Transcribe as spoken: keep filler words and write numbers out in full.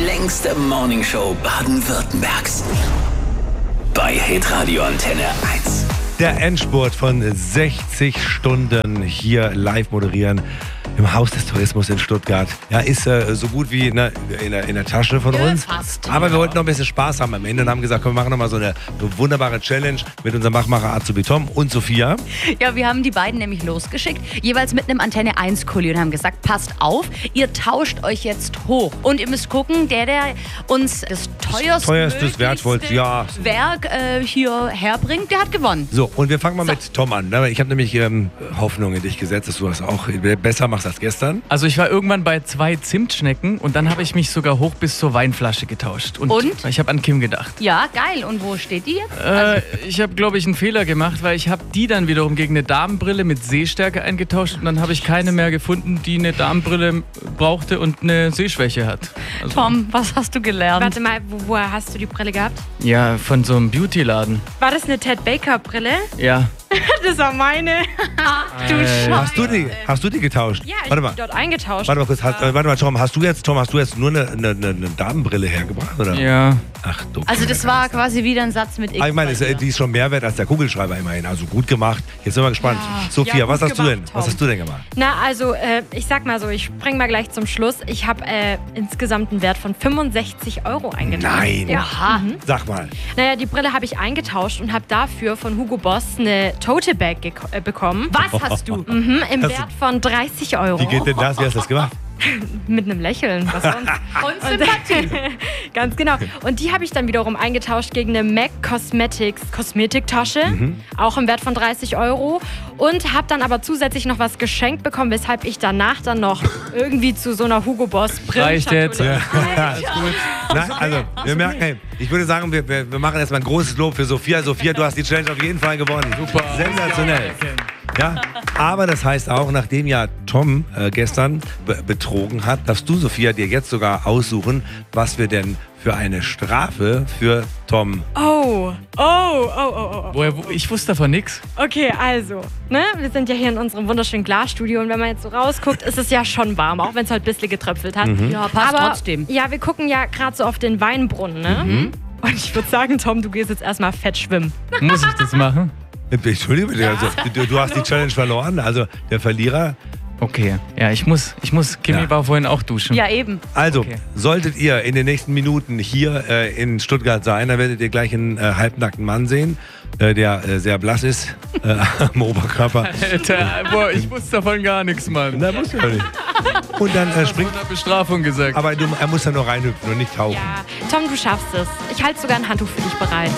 längste Morningshow Baden-Württembergs. Bei Hitradio Antenne eins. Der Endspurt von sechzig Stunden hier live moderieren im Haus des Tourismus in Stuttgart. Ja, ist äh, so gut wie in der, in der, in der Tasche von uns. Ja, fast. Aber wir wollten noch ein bisschen Spaß haben am Ende und haben gesagt, komm, wir machen noch mal so eine wunderbare Challenge mit unserem Machmacher Azubi Tom und Sophia. Ja, wir haben die beiden nämlich losgeschickt, jeweils mit einem Antenne eins Kuli und haben gesagt, passt auf, ihr tauscht euch jetzt hoch. Und ihr müsst gucken, der, der uns das teuerste, Teuerstes, wertvollste, ja. Werk äh, hier herbringt, der hat gewonnen. So, und wir fangen mal So. mit Tom an. Ne? Ich habe nämlich ähm, Hoffnung in dich gesetzt, dass du das auch besser machst als gestern. Also ich war irgendwann bei zwei Zimtschnecken und dann habe ich mich sogar hoch bis zur Weinflasche getauscht. Und, Und? ich habe an Kim gedacht. Ja, geil. Und wo steht die jetzt? Äh, ich habe, glaube ich, einen Fehler gemacht, weil ich habe die dann wiederum gegen eine Damenbrille mit Sehstärke eingetauscht und dann habe ich keine mehr gefunden, die eine Damenbrille brauchte und eine Sehschwäche hat. Also, Tom, was hast du gelernt? Warte mal, wo, woher hast du die Brille gehabt? ja, von so einem Beauty-Laden. War das eine Ted Baker Brille? Ja. Das war meine. du Äh, Hast du die, hast du die getauscht? Ja, ich Warte habe mal. die dort eingetauscht. Warte mal kurz, hast, äh, warte mal, Tom, hast du jetzt, Tom, hast du jetzt nur eine, eine, eine Damenbrille hergebracht, oder? Ja. Ach du. Also das war quasi wieder ein Satz mit X. Ah, ich meine, bei es- dir. die ist schon mehr wert als der Kugelschreiber immerhin. Also gut gemacht. Jetzt sind wir gespannt. Sophia, Ja, gut was hast du denn? gemacht, Was Tom. hast du denn gemacht? Na, also, äh, ich sag mal so, ich spring mal gleich zum Schluss. Ich habe äh, insgesamt einen Wert von fünfundsechzig Euro eingetauscht. Nein. Ja. Aha. Sag mal. Naja, die Brille habe ich eingetauscht und habe dafür von Hugo Boss eine Tote Bag geko- äh, bekommen. Was hast du? Mhm, im Das- Wert von dreißig Euro. Wie geht denn das? Wie hast du das gemacht? Mit einem Lächeln. Was sonst? Und Sympathie. Ganz genau. Und die habe ich dann wiederum eingetauscht gegen eine MAC Cosmetics Kosmetiktasche, auch im Wert von dreißig Euro. Und habe dann aber zusätzlich noch was geschenkt bekommen, weshalb ich danach dann noch irgendwie zu so einer Hugo Boss Reicht jetzt. Brillenschatulle. Ja, ist gut. Na, also, wir merken, hey, ich würde sagen, wir, wir, wir machen erstmal ein großes Lob für Sophia. Sophia, du hast die Challenge auf jeden Fall gewonnen. Super. Sensationell. Ja, aber das heißt auch, nachdem ja Tom äh, gestern be betrogen hat, darfst du, Sophia, dir jetzt sogar aussuchen, was wir denn für eine Strafe für Tom. Oh, oh, oh, oh, oh. Woher, wo, ich wusste davon nichts. Okay, also, ne, wir sind ja hier in unserem wunderschönen Glasstudio und wenn man jetzt so rausguckt, ist es ja schon warm, auch wenn es heute ein bisschen getröpfelt hat. Ja, passt Aber, trotzdem. Ja, wir gucken ja gerade so auf den Weinbrunnen, ne? Und ich würde sagen, Tom, du gehst jetzt erstmal fett schwimmen. Muss ich das machen? Entschuldige bitte, also, du, du hast die Challenge verloren, also der Verlierer. Okay. Ja, ich muss, ich muss, Kimi Ja. war vorhin auch duschen. Ja, eben. Also, Okay. solltet ihr in den nächsten Minuten hier äh, in Stuttgart sein, dann werdet ihr gleich einen äh, halbnackten Mann sehen, äh, der äh, sehr blass ist äh, am Oberkörper. Alter, boah, ich wusste davon gar nichts, Mann. Na, muss ja nicht. Und dann äh, springt, Von der Bestrafung gesagt. aber du, er muss ja nur reinhüpfen und nicht tauchen. Ja, Tom, du schaffst es. Ich halte sogar ein Handtuch für dich bereit.